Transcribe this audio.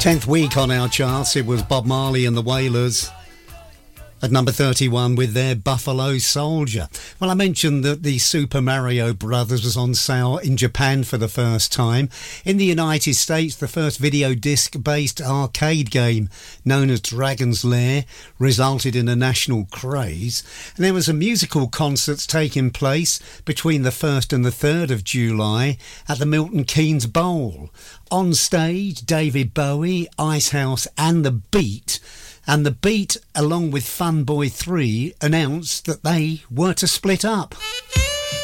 10th week on our charts, it was Bob Marley and the Wailers at number 31 with their Buffalo Soldier. Well, I mentioned that the Super Mario Brothers was on sale in Japan for the first time. In the United States, the first video disc-based arcade game known as Dragon's Lair resulted in a national craze. And there was a musical concerts taking place between the 1st and the 3rd of July at the Milton Keynes Bowl. On stage, David Bowie, Icehouse and The Beat. And The Beat, along with Fun Boy 3, announced that they were to split up.